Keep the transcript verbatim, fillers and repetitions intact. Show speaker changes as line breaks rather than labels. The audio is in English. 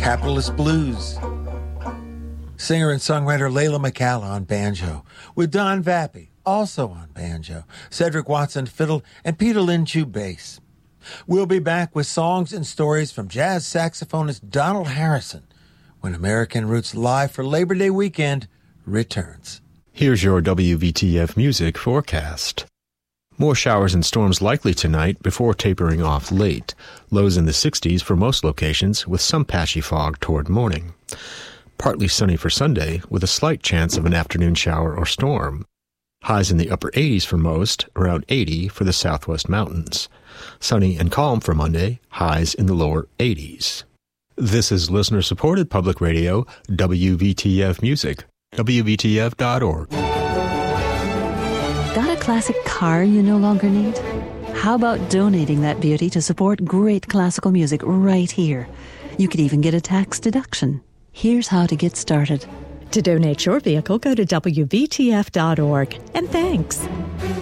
Capitalist Blues. Singer and songwriter Layla McCalla on banjo, with Don Vappy also on banjo, Cedric Watson fiddle, and Peter Linchu bass. We'll be back with songs and stories from jazz saxophonist Donald Harrison when American Roots Live for Labor Day weekend returns.
Here's your W V T F music forecast. More showers and storms likely tonight before tapering off late. Lows in the sixties for most locations with some patchy fog toward morning. Partly sunny for Sunday with a slight chance of an afternoon shower or storm. Highs in the upper eighties for most, around eighty for the southwest mountains. Sunny and calm for Monday, highs in the lower eighties. This is listener-supported public radio, W V T F Music, W V T F dot org.
Got a classic car you no longer need? How about donating that beauty to support great classical music right here? You could even get a tax deduction. Here's how to get started.
To donate your vehicle, go to W V T F dot org. And thanks.